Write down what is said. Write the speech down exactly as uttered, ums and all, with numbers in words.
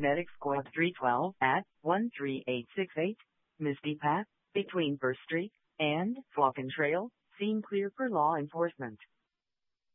Medic Squad three twelve at one three eight six eight, Misty Path, between First Street and Falcon Trail, scene clear for law enforcement.